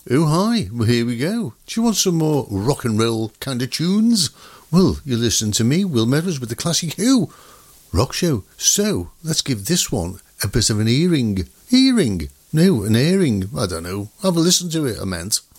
Oh, hi. Well, here we go. Do you want some more rock and roll kind of tunes? Well, you listen to me, Will Meadows, with the classic Who rock show. So, let's give this one a bit of an earring. Earring? No, an airing. I don't know. Have a listen to it, I meant.